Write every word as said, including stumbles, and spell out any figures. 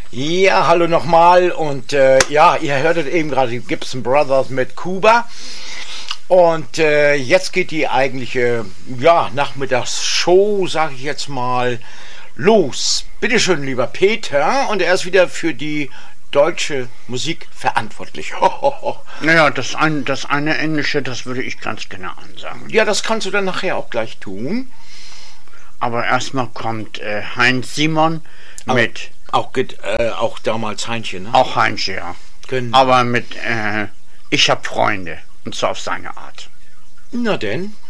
Ja, hallo nochmal und äh, ja, ihr hörtet eben gerade die Gibson Brothers mit Kuba und äh, jetzt geht die eigentliche, ja, Nachmittagsshow, sage ich jetzt mal, los. Bitteschön, lieber Peter, und er ist wieder für die deutsche Musik verantwortlich. Naja, das eine, das eine Englische, das würde ich ganz gerne ansagen. Ja, das kannst du dann nachher auch gleich tun. Aber erstmal kommt äh, Heinz Simon mit... Auch, äh, auch damals Heinchen, ne? Auch Heinche, ja. Genau. Aber mit äh, Ich hab Freunde. Und zwar auf seine Art. Na denn.